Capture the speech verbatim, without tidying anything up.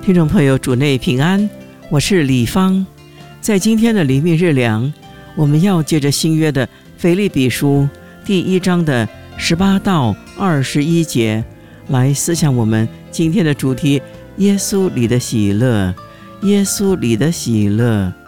听众朋友，主内平安，我是李芳。在今天的灵命日粮，我们要借着新约的腓立比书第一章的十八到二十一节来思想我们今天的主题：耶稣里的喜乐。耶稣里的喜乐。